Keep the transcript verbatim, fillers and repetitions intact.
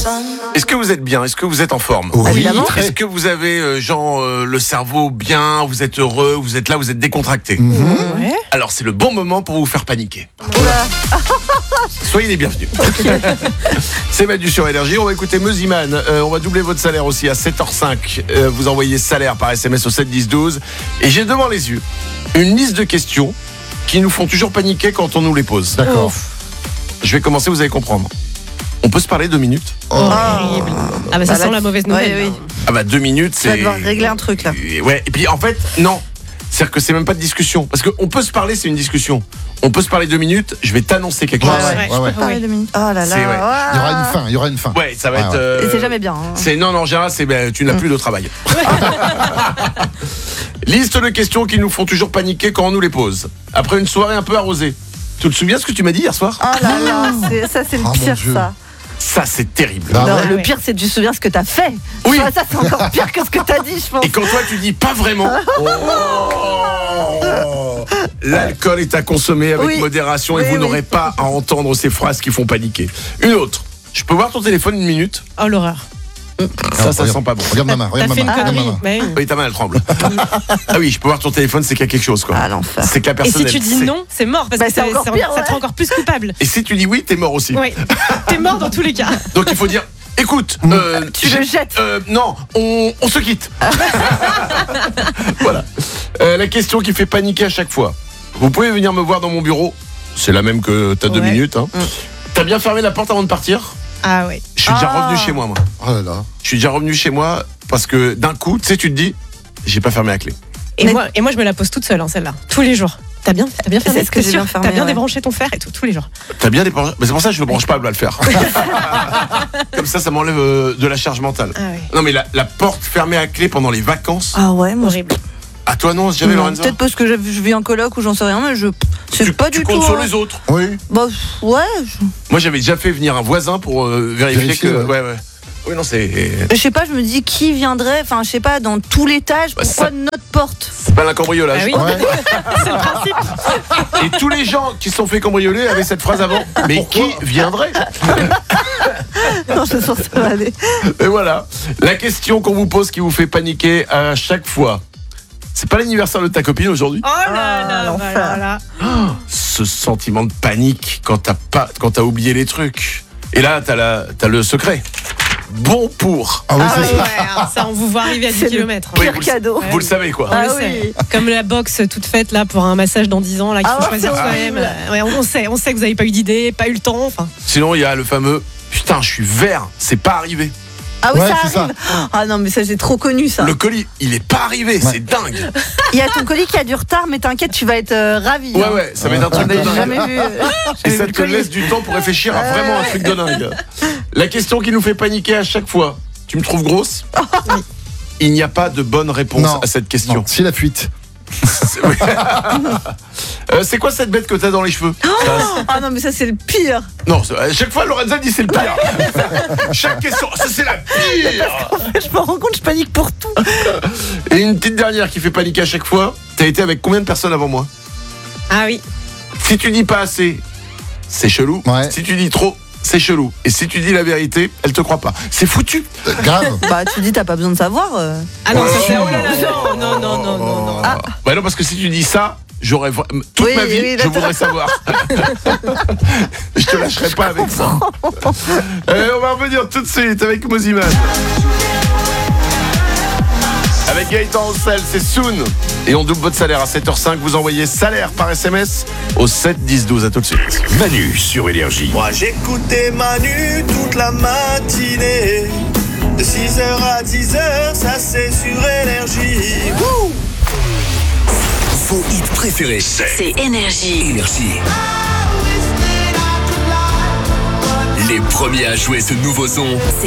Est-ce que vous êtes bien? Est-ce que vous êtes en forme? Oui, Évidemment. très. Est-ce que vous avez euh, genre euh, le cerveau bien? Vous êtes heureux? Vous êtes là? Vous êtes décontracté? Mhm. Ouais. Alors c'est le bon moment pour vous faire paniquer. Oula. Soyez les bienvenus. C'est Manu sur Énergie. On va écouter Meusiman. Euh, on va doubler votre salaire aussi à sept heures cinq. Euh, vous envoyez salaire par S M S au sept dix douze. Et j'ai devant les yeux une liste de questions qui nous font toujours paniquer quand on nous les pose. D'accord. Je vais commencer, vous allez comprendre. On peut se parler deux minutes? Horrible. Ah bah ça Bah, sent là, la mauvaise nouvelle. ouais, oui. Ah bah deux minutes, Tu vas c'est... devoir régler un truc là. Euh, Ouais, et puis en fait, non. C'est-à-dire que c'est même pas de discussion. Parce qu'on peut se parler, c'est une discussion. On peut se parler deux minutes, je vais t'annoncer quelque Ouais, chose. ouais, Ouais, ouais, je ouais. peux- Ah oui. ouais, deux minutes. Oh là là. C'est- ouais. ouah. Il y aura une fin, il y aura une fin. Ouais, ça va Ouais, être... ouais. euh, Et c'est jamais bien. hein. C'est non, non, en général, c'est ben, tu n'as plus de travail. Liste de questions qui nous font toujours paniquer quand on nous les pose. Après une soirée un peu arrosée. Tu te souviens ce que tu m'as dit hier soir? Oh là là, c'est- ça c'est le Oh, mon pire Dieu. ça. Ça, c'est terrible. Ah Non, ouais. le ouais. pire c'est que tu te souviens ce que t'as fait. Oui. Ça, ça, c'est encore pire que ce que t'as dit, je pense. Et quand toi tu dis pas vraiment, oh, l'alcool est à consommer avec Oui. modération et Oui, vous oui. n'aurez pas à entendre ces phrases qui font paniquer. Une autre. Je peux voir ton téléphone une minute? Oh l'horreur. Ça, ça regarde, sent pas bon. Regarde maman, T'as regarde fait une maman. regarde connerie. maman. Bah oui. Oui, ta main elle tremble. Ah oui, je peux voir ton téléphone, c'est qu'il y a quelque chose quoi. Ah l'enfer. C'est que la Et personne. si tu elle dis sait. non, c'est mort parce Bah, que c'est ça, encore ça- pire, ça ouais. te rend encore plus coupable. Et si tu dis oui, t'es mort aussi. Oui. T'es mort dans tous les cas. Donc il faut dire, écoute, euh, Tu j'ai- le jettes. euh, non, on, on se quitte. Voilà. Euh, la question qui fait paniquer à chaque fois. Vous pouvez venir me voir dans mon bureau. C'est la même que t'as deux Ouais. minutes. Hein. T'as bien fermé la porte avant de partir? Ah ouais. Je suis déjà Ah. revenu chez moi, moi. Oh là là. Je suis déjà revenu chez moi parce que d'un coup, tu sais, tu te dis, j'ai pas fermé la clé. Et, Mais- moi, et moi, je me la pose toute seule, hein, celle-là. Tous les jours. T'as bien, t'as bien fermé, C'est ce que t'es j'ai sûr bien fermé, T'as bien ouais. débranché ton fer et tout, tous les jours. T'as bien débranché. Mais c'est pour ça que je ne branche pas à le faire. Comme ça, ça m'enlève euh, de la charge mentale. Ah ouais. Non, mais la, la porte fermée à clé pendant les vacances. Ah ouais, moi. Horrible. À toi, non, jamais, Non, Lorenzo? peut-être parce que je, je vis en coloc ou j'en sais rien, mais je. C'est Tu, pas tu du comptes tout. sur hein. les autres. Oui. Bah ouais. je- Moi, j'avais déjà fait venir un voisin pour euh, vérifier, Vérifier, que. ouais. Ouais, ouais. Oui, non, c'est. Je sais pas, je me dis qui viendrait, enfin je sais pas, dans tout l'étage, Bah, pourquoi ça- notre porte? C'est pas un cambriolage. Ah oui. Ouais. C'est le principe. Et tous les gens qui se sont fait cambrioler avaient cette phrase avant. Mais qui viendrait? Non, je sens que ça va aller. Et voilà. La question qu'on vous pose qui vous fait paniquer à chaque fois. C'est pas l'anniversaire de ta copine aujourd'hui? Oh là Ah, là, l'enfer. voilà, là. Ce sentiment de panique quand t'as pas, quand t'as oublié les trucs. Et là, t'as la, t'as le secret. Bon pour. Ah oui, Ah c'est oui. ça. Ouais, hein, ça, on vous voit arriver à dix C'est le kilomètres. Oui, pire vous le- cadeau. Vous le savez quoi. On Ah le oui. sait. Comme la box toute faite là pour un massage dans dix ans là qu'il Ah faut ouais, choisir c'est soi-même. horrible. Ouais, on sait, on sait que vous n'avez pas eu d'idée, pas eu le temps. Enfin, Sinon, il y a le fameux putain, je suis vert, c'est pas arrivé. Ah oui, Ouais, ça c'est arrive. Ah non, mais ça j'ai trop connu ça. Le colis, il est pas arrivé, c'est dingue. Il y a ton colis qui a du retard, mais t'inquiète, tu vas être euh, ravi. Ouais, hein. ouais, ça va être un Ah truc bah, de j'ai dingue. jamais vu. euh, Et jamais ça vu te le colis. laisse du temps pour réfléchir à vraiment un truc de dingue. La question qui nous fait paniquer à chaque fois. Tu me trouves grosse? Il n'y a pas de bonne réponse Non. à cette question. Non, c'est la fuite. C'est oui. Euh, c'est quoi cette bête que t'as dans les cheveux? Ça, Ah non, mais ça c'est le pire. Non, c'est- à chaque fois Lorenza dit c'est le pire. Chaque question, ça c'est la pire. Je me rends compte, je panique pour tout. Et une petite dernière qui fait paniquer à chaque fois. T'as été avec combien de personnes avant moi? ah oui. Si tu dis pas assez, c'est chelou. Ouais. Si tu dis trop, c'est chelou. Et si tu dis la vérité, elle te croit pas. C'est foutu. Euh, Grave. Bah tu dis t'as pas besoin de savoir. euh. Ah non, Oh, ça, c'est- non. oh là là, non, non, non, non, non, non. Ah. Bah non, parce que si tu dis ça, j'aurais vra- toute Oui, ma vie, oui, je d'accord. voudrais savoir. Je te lâcherai pas avec ça. Euh, on va revenir tout de suite avec Mosiman. Avec Gaëtan Roussel, c'est Soon. Et on double votre salaire à sept heures cinq. Vous envoyez salaire par S M S au sept dix douze. À tout de suite. Manu sur Énergie. Moi j'écoutais Manu toute la matinée. De six heures à dix heures, ça c'est sur Énergie. Wouh. Vos hits préférés, c'est C'est Énergie. Énergie. Les premiers à jouer ce nouveau son, C'est